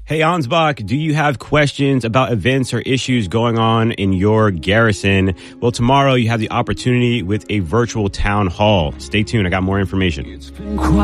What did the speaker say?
Hey, Ansbach, do you have questions about events or issues going on in your garrison? Well, tomorrow you have the opportunity with a virtual town hall. Stay tuned. I got more information.